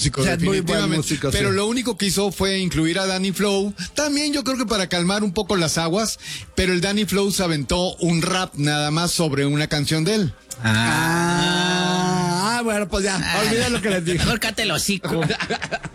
músico, O sea, es muy buen definitivamente. músico, Pero sí. lo único que hizo fue incluir a Danny Flow. También yo creo que para calmar un poco las aguas. Pero el Danny Flow se aventó un rap nada más sobre una canción de él. Bueno, pues ya, olvida lo que les dije. Mejor cállate el hocico.